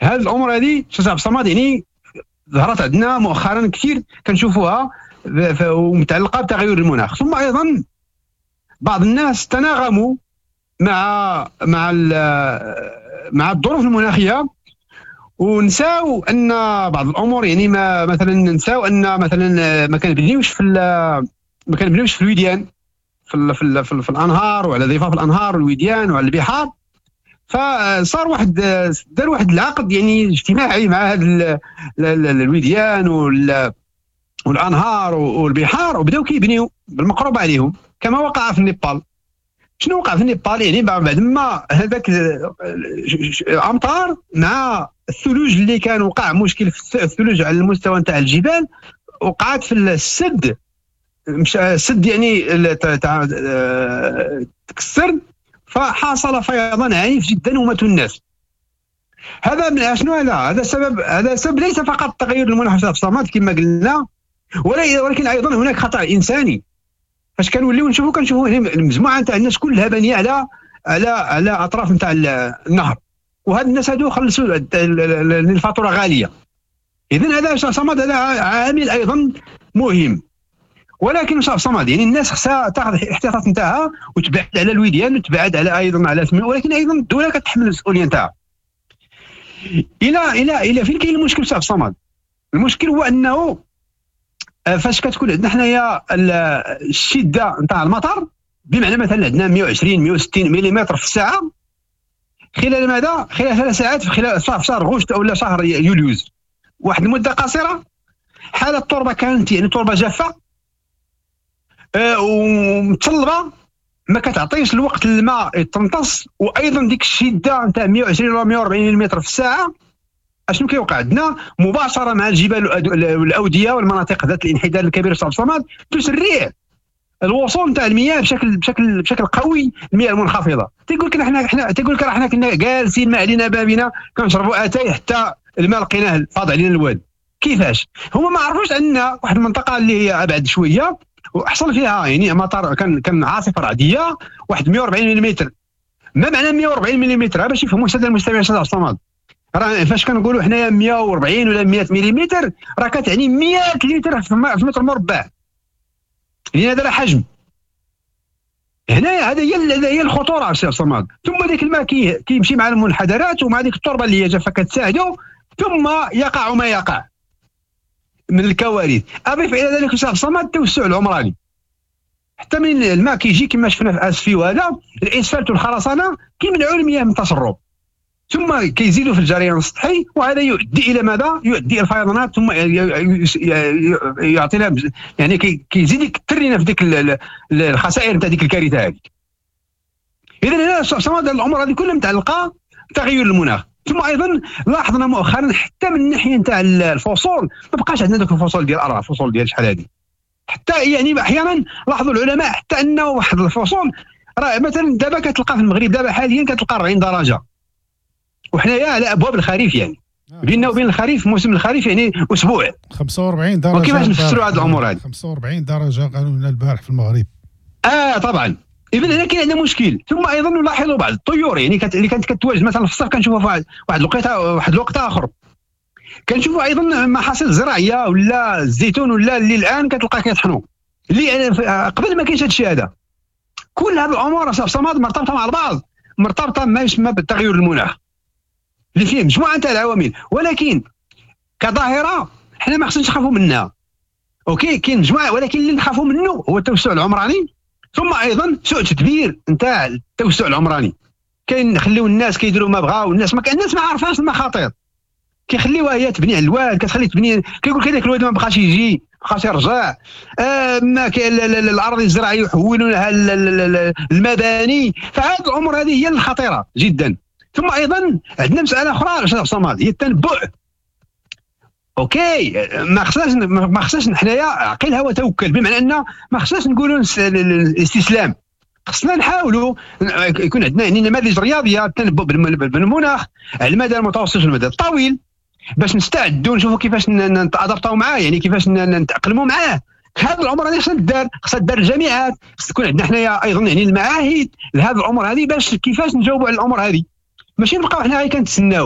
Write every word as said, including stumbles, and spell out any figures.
هذه الامور هذه شي الصمد يعني ظهرت عندنا مؤخرا كثير كنشوفوها ومتعلقه بتغير المناخ. ثم ايضا بعض الناس تناغموا مع مع مع الظروف المناخيه ونساو ان بعض الامور يعني ما مثلا نساو ان مثلا ما كنبنيوش في ما كنبنيوش في الوديان في ال في, ال في, ال في الانهار وعلى ضفاف الانهار والوديان وعلى البحار. فصار واحد دار واحد العقد يعني اجتماعي مع هذا الوديان والانهار والبحار وبداو كيبنيو بالمقرب عليهم كما وقع في النيبال. شنو وقع في النيبال؟ يعني بعد ما هذاك الامطار مع الثلوج اللي كان وقع مشكل في الثلوج على المستوى نتاع الجبال، وقعت في السد مشى السد يعني تكسر فحصل فيضان عنيف جدا وماتوا الناس. هذا من شنو هذا؟ هذا سبب هذا سبب ليس فقط تغير المناخ في الصمد كما قلنا، ولكن ايضا هناك خطا انساني. فاش كنوليو نشوفوا كنشوفوا المجموعه نتاع الناس كلها بانيه على على على اطراف نتاع النهر، وهاد الناس هادو خلصوا الفاتوره غاليه. اذا هذا صمد هذا عامل ايضا مهم. ولكن صاف صمد يعني الناس خصها تاخذ الاحتياطات نتاعها وتبعد على الوديان وتبعد على ايضا على سمي، ولكن ايضا الدوله كتحمل المسؤوليه نتاعها. الى الى الى فين كاين المشكل صاف صمد؟ المشكل هو انه فاش كتكون عندنا حنايا الشده نتاع المطر، بمعنى مثلا عندنا مئة وعشرين مئة وستين ملم في الساعه خلال ماذا؟ خلال ثلاث ساعات في خلال في شهر غشت او شهر يوليوز، واحد المده قصيره. حاله التربه كانت يعني تربه جافه أه ومتصلبه، ما كتعطيش الوقت الماء تمتص، وايضا ديك الشده نتاع مئة وعشرين ولا مئة وأربعين ملم في الساعه. اشنو كيوقع عندنا؟ مباشره مع الجبال والاوديه والمناطق ذات الانحدار الكبير في الصمد تسرع الوصول نتاع المياه بشكل بشكل بشكل قوي، المياه المنخفضه. تيقول لك احنا احنا تيقول لك احنا كنا جالسين ما علينا بابنا كنشربوا اتاي حتى الماء لقيناه فاض علينا الواد. كيفاش؟ هما ما عرفوش ان واحد المنطقه اللي هي ابعد شويه وحصل فيها يعني مطر، كان كان عاصفه رعديه واحد مئة وأربعين ملم. ما معنى مئة وأربعين ملم؟ باش يفهموا الساده المستمعين تاع الصمد، راه فاش كنقولوا حنايا مئة وأربعين ولا مئة ملم راه كتعني مئة لتر في متر مربع، لان هذا راه حجم. هنايا هذا هي هي الخطوره في الصمد. ثم ذاك الماء كي كيمشي مع المنحدرات ومع ديك التربه اللي هي جافه كتساعدو، ثم يقع ما يقع من الكوارث. اضيف الى ذلك في الصمد التوسع العمراني، حتى من الماء كيجي كما شفنا في اسفي، وهذا الاسفلت والخرسانه كيمنعوا المياه من التسرب، ثم كيزيدوا في الجريان السطحي، وهذا يؤدي الى ماذا؟ يؤدي الى الفيضانات، ثم يعطينا يعني كيزيد يكثر لنا في ديك الخسائر نتاع ديك الكارثه هذه. اذا هنا صمد الامور هذه كلها متعلقه بتغير المناخ. ثم ايضا لاحظنا مؤخرا حتى من الناحيه نتاع الفصول ما بقاش عندنا ذوك الفصول ديال الاربع فصول ديال شحال هذه. حتى يعني احيانا لاحظوا العلماء حتى انه واحد الفصول راه مثلا دابا كتلقى في المغرب دابا حاليا كتلقى أربعين درجه، وحنايا على ابواب الخريف، يعني بيننا وبين الخريف موسم الخريف يعني اسبوع خمسة وأربعين درجه. وكيفاش نفسروا هذه الامور هذه؟ خمسة وأربعين درجه قالوا لنا البارح في المغرب. اه طبعا. اذا هنا كاين عندنا مشكل. ثم ايضا نلاحظوا بعض الطيور يعني كت... اللي كانت كتواجد مثلا في الصيف كنشوفوا في واحد الوقت واحد الوقت اخر كنشوفوا ايضا محاصيل زراعيه ولا الزيتون ولا اللي الان كتلقى كيطحنوا، اللي قبل ما كاينش هذا الشيء هذا. كل هذه الامور صمد مرتبطه مع البعض، مرتبطه ما يسمى بالتغير المناخ اللي فيه مجموعه نتاع العوامل، ولكن كظاهره حنا ما خصناش نخافوا منها. اوكي كاين مجموعه، ولكن اللي نخافوا منه هو التوسع العمراني، ثم ايضا سوء تدبير نتاع التوسع العمراني. كاين نخليو الناس كيديروا ما بغاو، الناس ما الناس ما عارفاش المخاطر، كيخليوها هي تبني على الواد، كتخلي تبني، كيقول لك هذاك الواد ما بقاش يجي، ما بقاش يرجع. آه ما كاين الاراضي الزراعيه يحولوا لها المباني. فهذه الامور هذه هي الخطيره جدا. ثم ايضا عندنا مساله اخرى على شرف الصمد، هي التنبؤ. اوكي ما خصناش ما خصناش حنايا عقلها وتوكل، بمعنى ان ما خصناش نقولوا الاستسلام، خصنا نحاولوا يكون عندنا يعني نماذج رياضيه التنبؤ بالمناخ على المدى المتوسط والمدى الطويل، باش نستعدوا نشوفوا كيفاش نتادبطوا معاه، يعني كيفاش نتاقلموا معاه. هذه الامور هذه خصها تدار، خصها تدار الجامعات، خص تكون عندنا حنايا ايضا يعني المعاهد لهذه الامور هذه، باش كيفاش نجاوبوا على الامور هذه، ماشي نبقاو حنا غير كنتسناو.